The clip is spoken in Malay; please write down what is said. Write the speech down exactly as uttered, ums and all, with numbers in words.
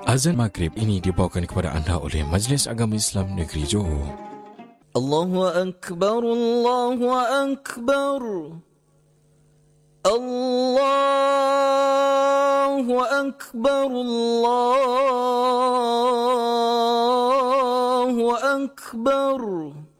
Azan Maghrib ini dibawakan kepada anda oleh Majlis Agama Islam Negeri Johor. Allahu Akbar, Allahu Akbar, Allahu Akbar, Allahu Akbar.